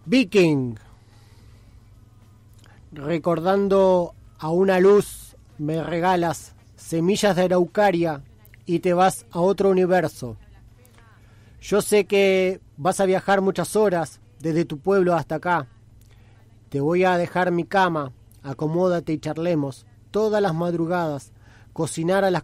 Viking, recordando a una luz, me regalas semillas de araucaria y te vas a otro universo. Yo sé que vas a viajar muchas horas desde tu pueblo hasta acá. Te voy a dejar mi cama, acomódate y charlemos todas las madrugadas, cocinar a las